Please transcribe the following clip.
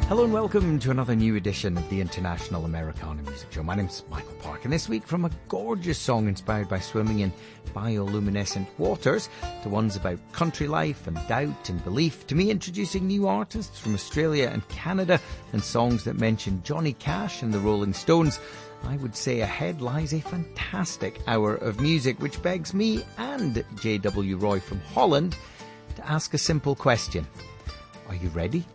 Hello and welcome to another new edition of the International Americana Music Show. My name's Michael Park, and this week from a gorgeous song inspired by swimming in bioluminescent waters to ones about country life and doubt and belief, to me introducing new artists from Australia and Canada and songs that mention Johnny Cash and the Rolling Stones. I would say ahead lies a fantastic hour of music, which begs me and J.W. Roy from Holland to ask a simple question. Are you ready?